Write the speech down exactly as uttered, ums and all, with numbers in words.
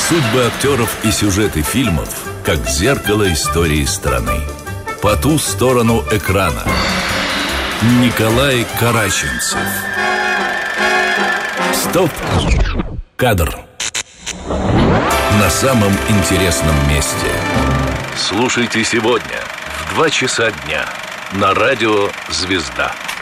Судьбы актеров и сюжеты фильмов, как зеркало истории страны. По ту сторону экрана. Николай Караченцев. Стоп! Кадр. На самом интересном месте. Слушайте сегодня в два часа дня на радио «Звезда».